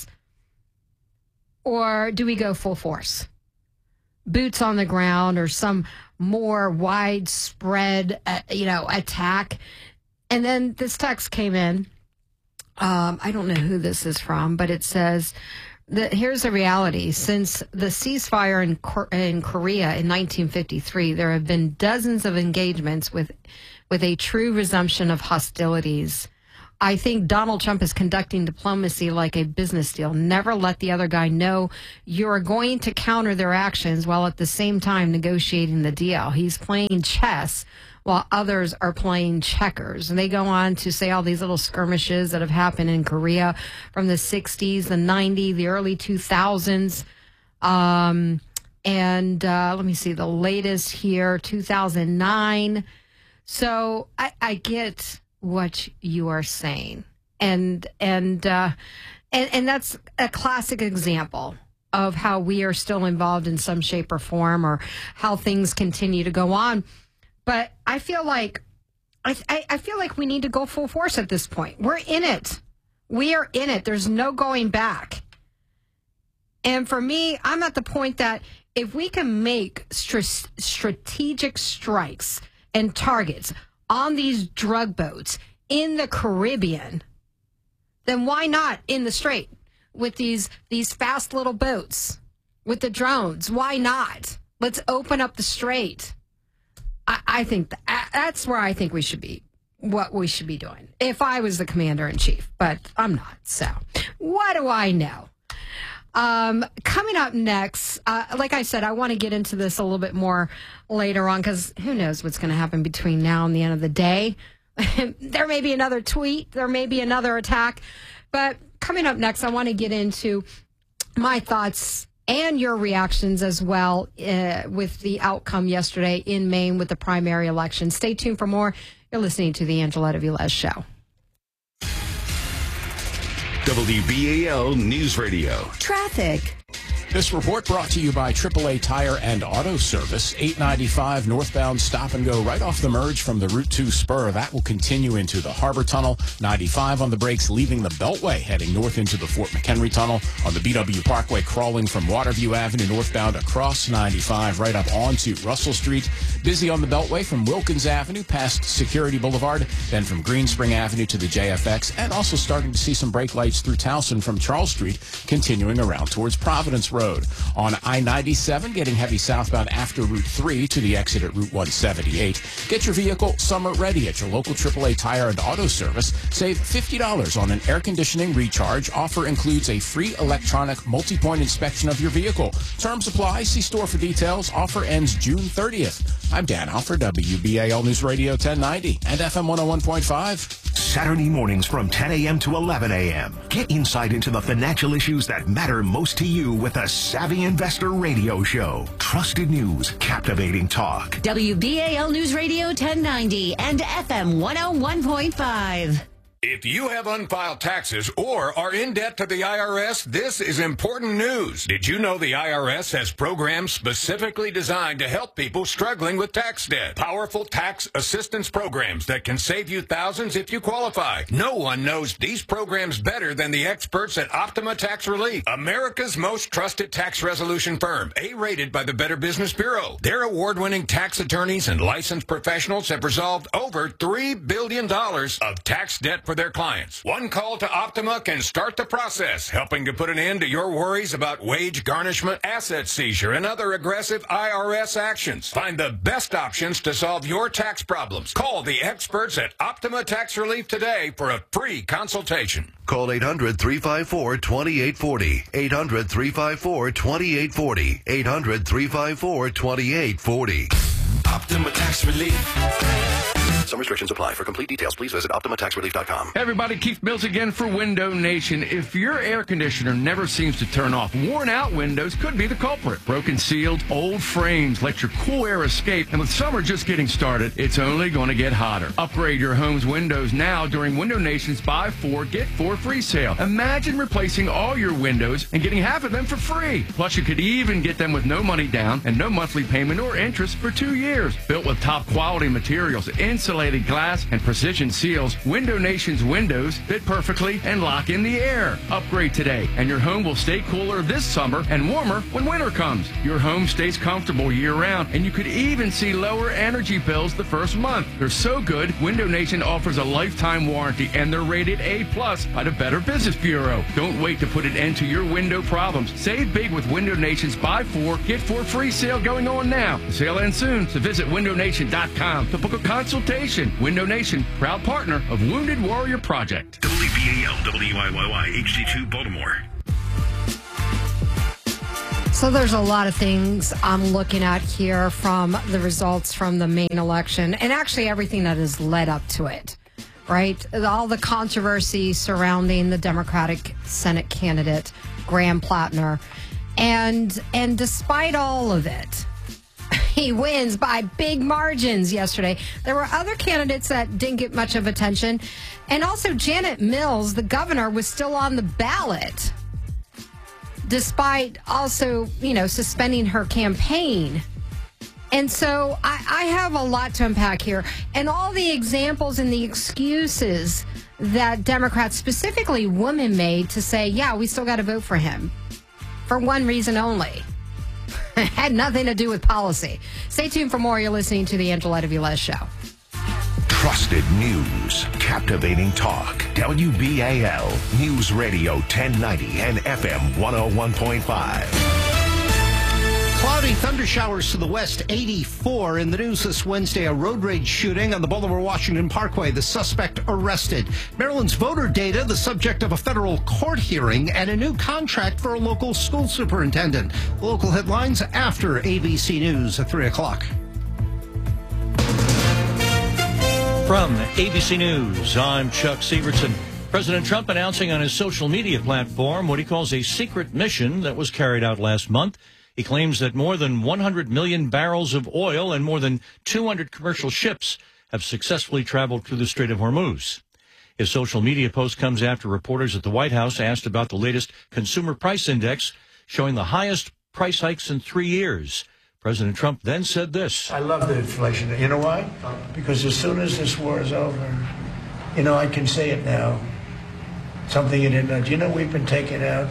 S5: Or do we go full force? Boots on the ground, or some more widespread, uh, you know, attack? And then this text came in. Um, I don't know who this is from, but it says that here's the reality. Since the ceasefire in, Cor- in Korea in nineteen fifty-three, there have been dozens of engagements with, with a true resumption of hostilities. I think Donald Trump is conducting diplomacy like a business deal. Never let the other guy know you're going to counter their actions while at the same time negotiating the deal. He's playing chess while others are playing checkers. And they go on to say all these little skirmishes that have happened in Korea from the sixties, the nineties, the early two thousands. Um, and uh, let me see, the latest here, two thousand nine. So I, I get what you are saying. And, and, uh, and, and that's a classic example of how we are still involved in some shape or form, or how things continue to go on. But I feel like I, I feel like we need to go full force at this point. We're in it. We are in it. There's no going back. And for me, I'm at the point that if we can make str- strategic strikes and targets on these drug boats in the Caribbean, then why not in the Strait with these these fast little boats with the drones? Why not? Let's open up the Strait. I, I think that, that's where I think we should be, what we should be doing if I was the commander in chief, but I'm not. So what do I know? Um, coming up next, uh, like I said, I want to get into this a little bit more later on, because who knows what's going to happen between now and the end of the day. There may be another tweet. There may be another attack. But coming up next, I want to get into my thoughts and your reactions as well uh, with the outcome yesterday in Maine with the primary election. Stay tuned for more. You're listening to the Angeletta Velez Show.
S21: W B A L News Radio.
S3: Traffic.
S4: This report brought to you by triple A Tire and Auto Service. eight ninety-five northbound stop and go right off the merge from the Route two spur. That will continue into the Harbor Tunnel. ninety-five on the brakes leaving the Beltway, heading north into the Fort McHenry Tunnel. On the B W Parkway, crawling from Waterview Avenue northbound across ninety-five right up onto Russell Street. Busy on the Beltway from Wilkins Avenue past Security Boulevard, then from Greenspring Avenue to the J F X, and also starting to see some brake lights through Towson from Charles Street, continuing around towards Providence Road. On I ninety-seven, getting heavy southbound after Route three to the exit at Route one seventy-eight. Get your vehicle summer ready at your local triple A Tire and Auto Service. Save fifty dollars on an air conditioning recharge. Offer includes a free electronic multi-point inspection of your vehicle. Terms apply. See store for details. Offer ends June thirtieth. I'm Dan Alford, W B A L News Radio ten ninety and F M one oh one point five.
S2: Saturday mornings from ten a.m. to eleven a.m. Get insight into the financial issues that matter most to you with a Savvy Investor Radio Show. Trusted news, captivating talk.
S3: W B A L News Radio ten ninety and F M one oh one point five.
S1: If you have unfiled taxes or are in debt to the I R S, this is important news. Did you know the I R S has programs specifically designed to help people struggling with tax debt? Powerful tax assistance programs that can save you thousands if you qualify. No one knows these programs better than the experts at Optima Tax Relief, America's most trusted tax resolution firm, A-rated by the Better Business Bureau. Their award-winning tax attorneys and licensed professionals have resolved over three billion dollars of tax debt for their clients. One call to Optima can start the process, helping to put an end to your worries about wage garnishment, asset seizure, and other aggressive I R S actions. Find the best options to solve your tax problems. Call the experts at Optima Tax Relief today for a free consultation.
S21: Call eight hundred, three five four, two eight four zero. eight hundred, three five four, two eight four zero. eight hundred, three five four, two eight four zero. Optima Tax Relief.
S22: Some restrictions apply. For complete details, please visit Optima Tax Relief dot com.
S23: Hey everybody, Keith Mills again for Window Nation. If your air conditioner never seems to turn off, worn out windows could be the culprit. Broken sealed, old frames let your cool air escape, and with summer just getting started, it's only going to get hotter. Upgrade your home's windows now during Window Nation's Buy Four, Get Four Free sale. Imagine replacing all your windows and getting half of them for free. Plus, you could even get them with no money down and no monthly payment or interest for two years. Built with top quality materials, insulated glass, and precision seals, Window Nation's windows fit perfectly and lock in the air. Upgrade today, and your home will stay cooler this summer and warmer when winter comes. Your home stays comfortable year-round, and you could even see lower energy bills the first month. They're so good, Window Nation offers a lifetime warranty, and they're rated A plus by the Better Business Bureau. Don't wait to put an end to your window problems. Save big with Window Nation's Buy Four, Get Four Free sale going on now. The sale ends soon, so visit window nation dot com to book a consultation Nation. Window Nation, proud partner of Wounded Warrior Project.
S2: W B A L, W I Y Y, H D two, Baltimore.
S5: So there's a lot of things I'm looking at here from the results from the Maine election, and actually everything that has led up to it, right? All the controversy surrounding the Democratic Senate candidate, Graham Plattner. And, and despite all of it, he wins by big margins yesterday. There were other candidates that didn't get much of attention. And also Janet Mills, the governor, was still on the ballot, despite also, you know, suspending her campaign. And so I, I have a lot to unpack here. And all the examples and the excuses that Democrats, specifically women, made to say, yeah, we still got to vote for him for one reason only. It had nothing to do with policy. Stay tuned for more. You're listening to the Angela Velez Show.
S2: Trusted news, captivating talk. W B A L News Radio ten ninety and F M one oh one point five.
S8: Cloudy thunder showers to the west, eighty-four. In the news this Wednesday, a road rage shooting on the Baltimore-Washington Parkway. The suspect arrested. Maryland's voter data, the subject of a federal court hearing, and a new contract for a local school superintendent. Local headlines after A B C News at three o'clock.
S9: From A B C News, I'm Chuck Severson. President Trump announcing on his social media platform what he calls a secret mission that was carried out last month. He claims that more than one hundred million barrels of oil and more than two hundred commercial ships have successfully traveled through the Strait of Hormuz. His social media post comes after reporters at the White House asked about the latest consumer price index, showing the highest price hikes in three years. President Trump then said this.
S11: I love the inflation. You know why? Because as soon as this war is over, you know, I can say it now. Something you didn't know. Do you know we've been taking out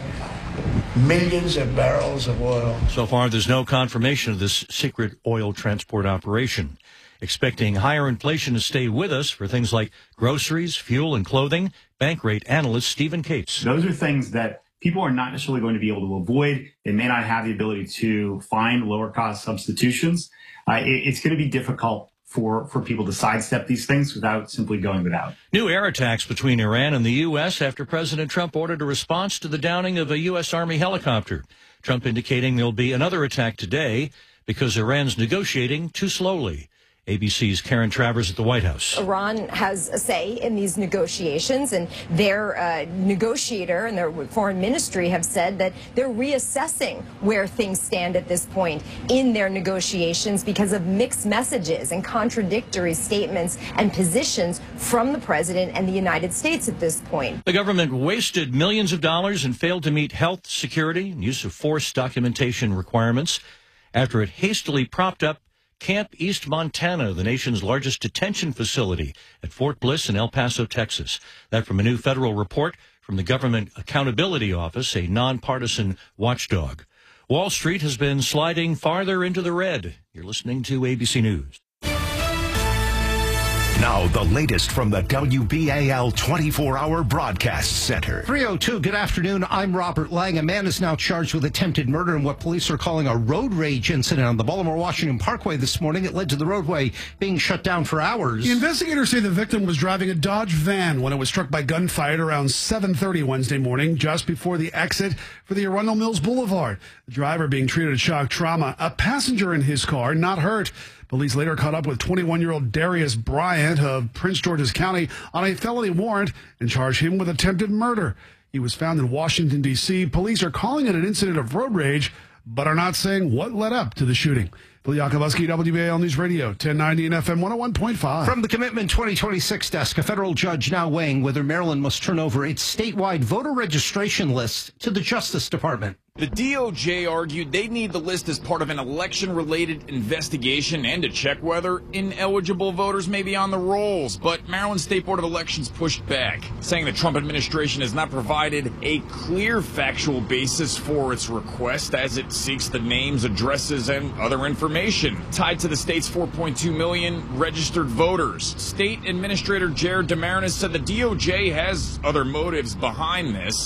S11: millions of barrels of oil?
S9: So far, there's no confirmation of this secret oil transport operation. Expecting higher inflation to stay with us for things like groceries, fuel, and clothing, bank rate analyst Stephen Cates.
S12: Those are things that people are not necessarily going to be able to avoid. They may not have the ability to find lower cost substitutions. Uh, it, it's going to be difficult for, for people to sidestep these things without simply going without.
S9: New air attacks between Iran and the U S after President Trump ordered a response to the downing of a U S Army helicopter. Trump indicating there'll be another attack today because Iran's negotiating too slowly. A B C's Karen Travers at the White House.
S24: Iran has a say in these negotiations, and their uh, negotiator and their foreign ministry have said that they're reassessing where things stand at this point in their negotiations because of mixed messages and contradictory statements and positions from the president and the United States at this point.
S9: The government wasted millions of dollars and failed to meet health, security, and use of force documentation requirements after it hastily propped up Camp East Montana, the nation's largest detention facility at Fort Bliss in El Paso, Texas. That from a new federal report from the Government Accountability Office, a nonpartisan watchdog. Wall Street has been sliding farther into the red. You're listening to A B C News.
S2: Now, the latest from the W B A L twenty-four hour Broadcast Center.
S8: three oh two, good afternoon. I'm Robert Lang. A man is now charged with attempted murder in what police are calling a road rage incident on the Baltimore-Washington Parkway this morning. It led to the roadway being shut down for hours.
S25: The investigators say the victim was driving a Dodge van when it was struck by gunfire at around seven thirty Wednesday morning, just before the exit for the Arundel Mills Boulevard. The driver being treated at shock trauma. A passenger in his car not hurt. Police later caught up with twenty-one-year-old Darius Bryant of Prince George's County on a felony warrant and charged him with attempted murder. He was found in Washington, D C Police are calling it an incident of road rage, but are not saying what led up to the shooting. Bill Yakovlevsky, W B A L News Radio, ten ninety and F M one oh one point five.
S8: From the Commitment twenty twenty-six desk, a federal judge now weighing whether Maryland must turn over its statewide voter registration list to the Justice Department.
S26: The D O J argued they need the list as part of an election-related investigation and to check whether ineligible voters may be on the rolls. But Maryland State Board of Elections pushed back, saying the Trump administration has not provided a clear factual basis for its request as it seeks the names, addresses, and other information tied to the state's four point two million registered voters. State Administrator Jared Demarinis said the D O J has other motives behind this.
S11: And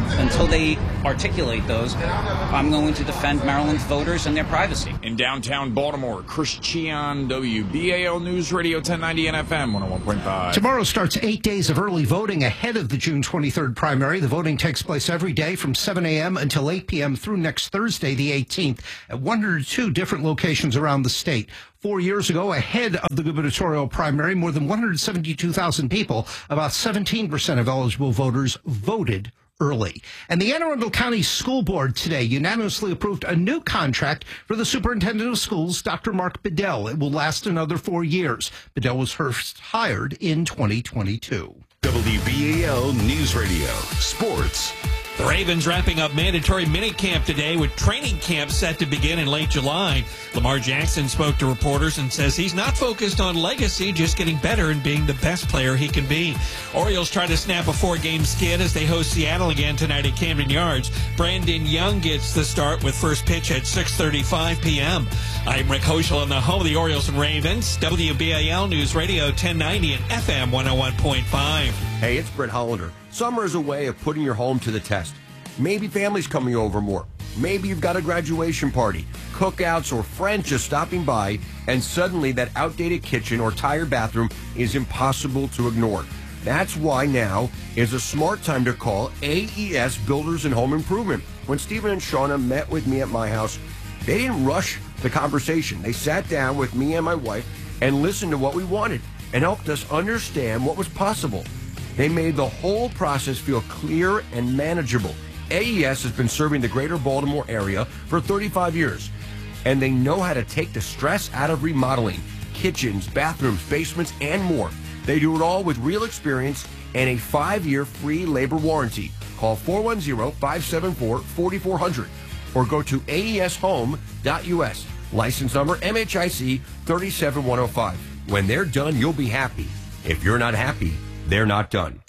S6: until they articulate those, I'm going to defend Maryland's voters and their privacy.
S26: In downtown Baltimore, Chris Cheon, W B A L News Radio ten ninety and F M one oh one point five.
S8: Tomorrow starts eight days of early voting ahead of the June twenty-third primary. The voting takes place every day from seven a.m. until eight p.m. through next Thursday, the eighteenth, at one hundred two different locations around the state. Four years ago, ahead of the gubernatorial primary, more than one hundred seventy-two thousand people, about seventeen percent of eligible voters, voted early. And the Anne Arundel County School Board today unanimously approved a new contract for the superintendent of schools, Doctor Mark Bedell. It will last another four years. Bedell was first hired in twenty twenty-two.
S7: W B A L News Radio, sports.
S10: The Ravens wrapping up mandatory minicamp today with training camp set to begin in late July. Lamar Jackson spoke to reporters and says he's not focused on legacy, just getting better and being the best player he can be. Orioles try to snap a four-game skid as they host Seattle again tonight at Camden Yards. Brandon Young gets the start with first pitch at six thirty-five p.m. I'm Rick Hoschel on the home of the Orioles and Ravens, W B A L News Radio ten ninety and F M one oh one point five.
S13: Hey, it's Brett Hollander. Summer is a way of putting your home to the test. Maybe family's coming over more. Maybe you've got a graduation party, cookouts, or friends just stopping by, and suddenly that outdated kitchen or tired bathroom is impossible to ignore. That's why now is a smart time to call A E S Builders and Home Improvement. When Stephen and Shauna met with me at my house, they didn't rush the conversation. They sat down with me and my wife and listened to what we wanted and helped us understand what was possible. They made the whole process feel clear and manageable. A E S has been serving the greater Baltimore area for thirty-five years, and they know how to take the stress out of remodeling kitchens, bathrooms, basements, and more. They do it all with real experience and a five-year free labor warranty. Call four one zero, five seven four, four four zero zero or go to A E S home dot U S. License number M H I C three seven one zero five. When they're done, you'll be happy. If you're not happy, they're not done.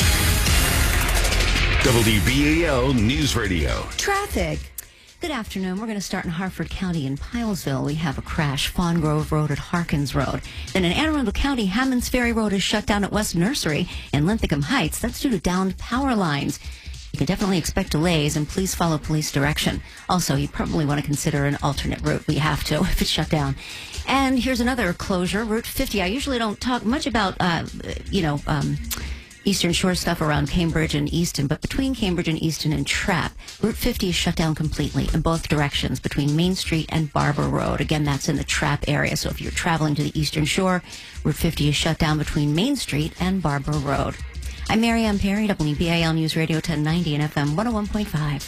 S7: W B A L News Radio.
S14: Traffic. Good afternoon. We're going to start in Harford County in Pilesville. We have a crash, Fawn Grove Road at Harkins Road. Then in Anne Arundel County, Hammonds Ferry Road is shut down at West Nursery and Linthicum Heights. That's due to downed power lines. You can definitely expect delays, and please follow police direction. Also, you probably want to consider an alternate route. We have to if it's shut down. And here's another closure, Route fifty. I usually don't talk much about, uh, you know, um, Eastern Shore stuff around Cambridge and Easton, but between Cambridge and Easton and Trapp, Route fifty is shut down completely in both directions between Main Street and Barber Road. Again, that's in the Trapp area, so if you're traveling to the Eastern Shore, Route fifty is shut down between Main Street and Barber Road. I'm Mary Ann Perry, W B A L News Radio ten ninety and F M one oh one point five.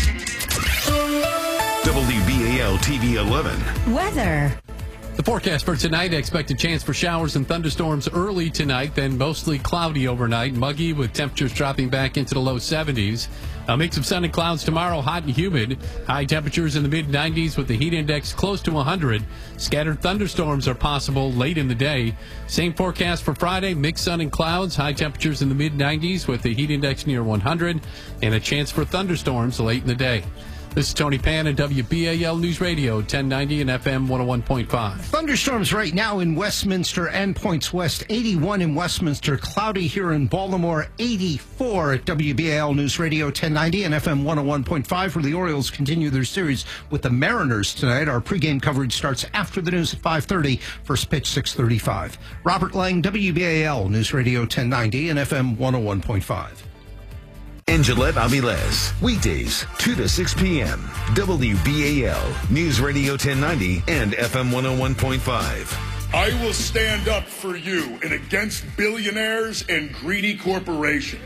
S7: W B A L T V eleven.
S14: Weather.
S15: The forecast for tonight, expected chance for showers and thunderstorms early tonight, then mostly cloudy overnight, muggy with temperatures dropping back into the low seventies. A mix of sun and clouds tomorrow, hot and humid. High temperatures in the mid nineties with the heat index close to one hundred. Scattered thunderstorms are possible late in the day. Same forecast for Friday, mixed sun and clouds, high temperatures in the mid nineties with the heat index near one hundred, and a chance for thunderstorms late in the day. This is Tony Pan at W B A L News Radio, ten ninety and F M one oh one point five.
S8: Thunderstorms right now in Westminster and Points West. eighty-one in Westminster, cloudy here in Baltimore. eighty-four at W B A L News Radio, ten ninety and F M one oh one point five, where the Orioles continue their series with the Mariners tonight. Our pregame coverage starts after the news at five thirty. First pitch, six thirty-five. Robert Lang, W B A L News Radio, ten ninety and F M one oh one point five.
S7: Angela Aviles, weekdays, two to six p.m. W B A L, News Radio ten ninety and F M one oh one point five.
S27: I will stand up for you and against billionaires and greedy corporations.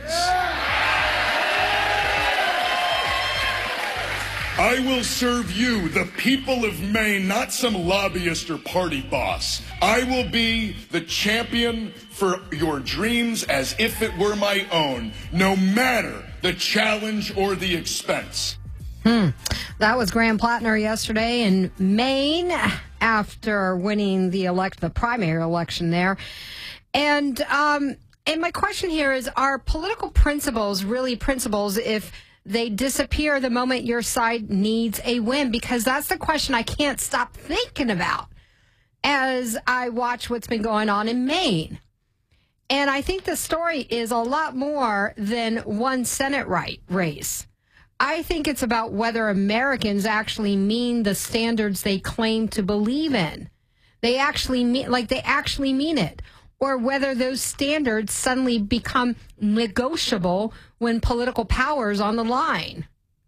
S27: I will serve you, the people of Maine, not some lobbyist or party boss. I will be the champion for your dreams as if it were my own, no matter the challenge or the expense.
S5: Hmm. That was Graham Plattner yesterday in Maine after winning the elect the primary election there. And um, and my question here is, are political principles really principles if they disappear the moment your side needs a win? Because that's the question I can't stop thinking about as I watch what's been going on in Maine. And I think the story is a lot more than one Senate right race. I think it's about whether Americans actually mean the standards they claim to believe in. They actually mean, like they actually mean it. Or whether those standards suddenly become negotiable when political power is on the line.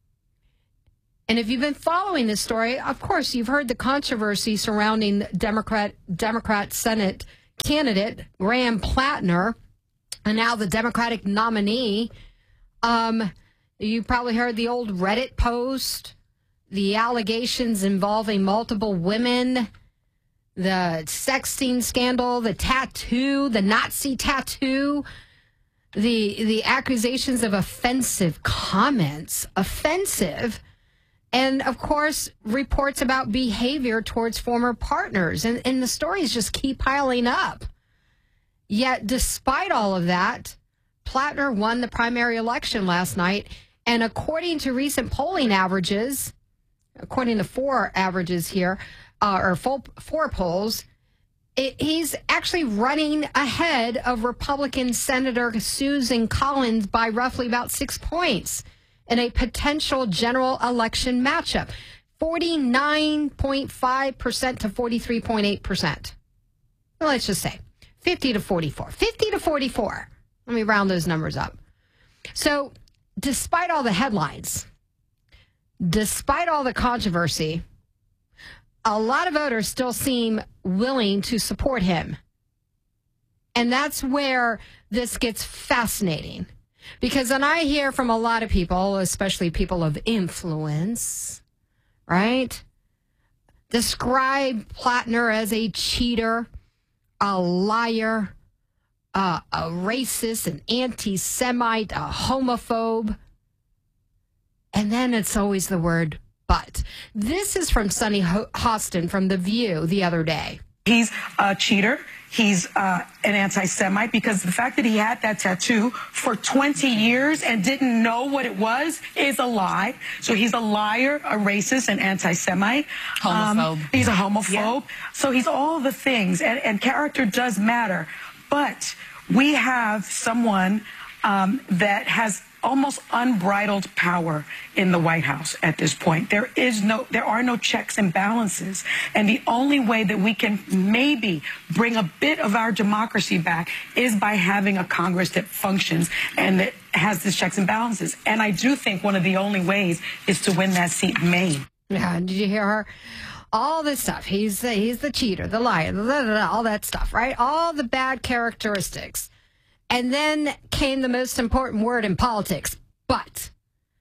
S5: And if you've been following this story, of course, you've heard the controversy surrounding Democrat Democrat Senate candidate Graham Plattner, and now the Democratic nominee. Um, you probably heard the old Reddit post, the allegations involving multiple women, the sexting scandal, the tattoo, the Nazi tattoo, the the accusations of offensive comments, offensive. And, of course, reports about behavior towards former partners. And, and the stories just keep piling up. Yet, despite all of that, Plattner won the primary election last night. And according to recent polling averages, according to four averages here, uh, or four, four polls, it, he's actually running ahead of Republican Senator Susan Collins by roughly about six points. In a potential general election matchup, forty-nine point five percent to forty-three point eight percent. Well, let's just say fifty to forty-four. fifty to forty-four. Let me round those numbers up. So, despite all the headlines, despite all the controversy, a lot of voters still seem willing to support him. And that's where this gets fascinating. Because when I hear from a lot of people, especially people of influence, right, describe Plattner as a cheater, a liar, uh, a racist, an anti-Semite, a homophobe. And then it's always the word but. This is from Sunny Hostin from The View the other day.
S3: He's a cheater. He's uh, an anti-Semite because the fact that he had that tattoo for twenty years and didn't know what it was is a lie. So he's a liar, a racist, an anti-Semite.
S4: Homophobe.
S3: Um, he's a homophobe. Yeah. So he's all the things. And, and character does matter. But we have someone um, that has almost unbridled power in the White House at this point. There is no, there are no checks and balances. And the only way that we can maybe bring a bit of our democracy back is by having a Congress that functions and that has these checks and balances. And I do think one of the only ways is to win that seat in Maine.
S5: Yeah, did you hear her? All this stuff. He's, he's the cheater, the liar, blah, blah, blah, all that stuff, right? All the bad characteristics. And then came the most important word in politics, but.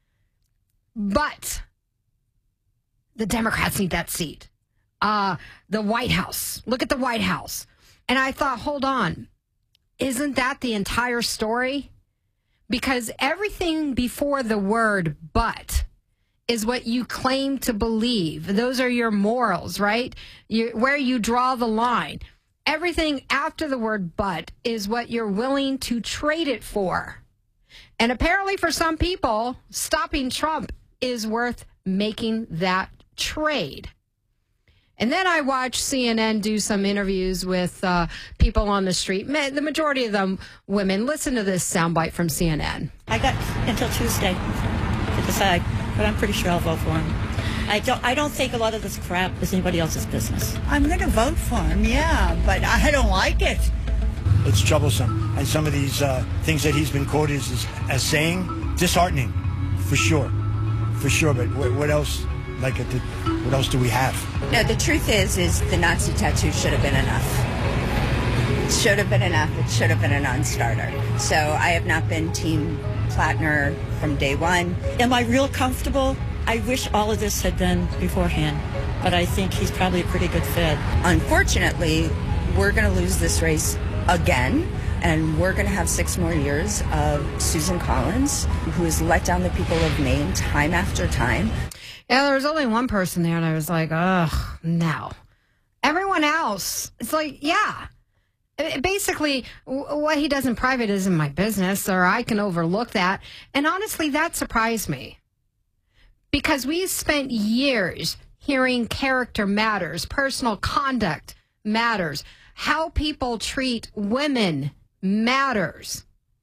S5: But the Democrats need that seat. Uh, the White House. Look at the White House. And I thought, hold on. Isn't that the entire story? Because everything before the word but is what you claim to believe. Those are your morals, right? You, where you draw the line. Everything after the word but is what you're willing to trade it for. And apparently for some people, stopping Trump is worth making that trade. And then I watched C N N do some interviews with uh, people on the street. The majority of them women. Listen to this soundbite from C N N.
S16: I got until Tuesday to decide, but I'm pretty sure I'll vote for him. I don't I don't think a lot of this crap is anybody else's business.
S17: I'm going to vote for him, yeah, but I don't like it.
S18: It's troublesome. And some of these uh, things that he's been quoted as, as saying, disheartening, for sure. For sure, but what, what else? Like, the, what else do we have?
S19: No, the truth is, is the Nazi tattoo should have been enough. It should have been enough. It should have been a non-starter. So I have not been Team Plattner from day one.
S16: Am I real comfortable? I wish all of this had been beforehand, but I think he's probably a pretty good fit.
S19: Unfortunately, we're going to lose this race again, and we're going to have six more years of Susan Collins, who has let down the people of Maine time after time.
S5: Yeah, there was only one person there, and I was like, ugh, no. Everyone else, it's like, yeah. Basically, what he does in private isn't my business, or I can overlook that. And honestly, that surprised me. Because we spent years hearing character matters, personal conduct matters, how people treat women matters.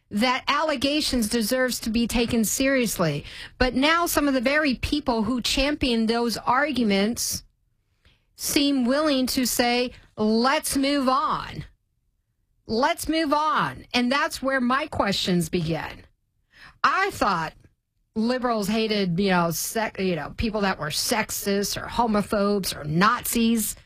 S5: that allegations deserves to be taken seriously. But now some of the very people who champion those arguments seem willing to say, let's move on. Let's move on. And that's where my questions begin. I thought liberals hated, you know, sec, you know, people that were sexist or homophobes or Nazis.